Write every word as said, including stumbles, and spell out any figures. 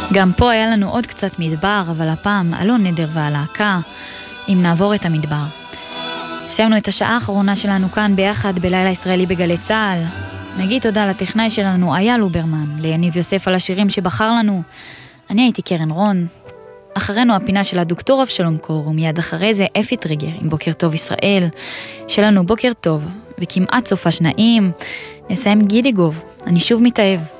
גם פה היה לנו עוד קצת מדבר, אבל הפעם אלון נדר והלהקה, אם נעבור את המדבר. סיימנו את השעה האחרונה שלנו כאן ביחד בלילה ישראלי בגלי צהל. נגיד תודה לטכנאי שלנו אייל לוברמן, ליניב יוסף על השירים שבחר לנו. אני הייתי קרן רון. אחרינו הפינה של הדוקטור אבשלום קור, ומיד אחרי זה אפי טריגר עם בוקר טוב ישראל. שלנו בוקר טוב, וכמעט סוף השנאים. נסיים גידי גוב, אני שוב מתאהב.